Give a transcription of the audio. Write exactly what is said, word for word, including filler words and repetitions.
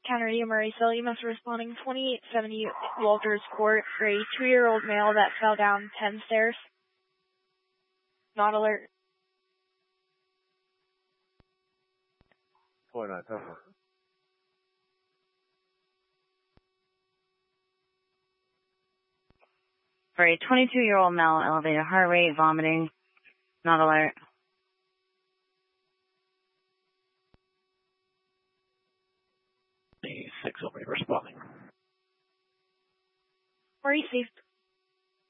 Counter E M R A cell, E M S responding twenty-eight seventy Walters Court for a two-year-old male that fell down ten stairs. Not alert. twenty-nine, ten four. For a twenty-two-year-old male, elevated heart rate, vomiting, not alert. six over responding. Or safe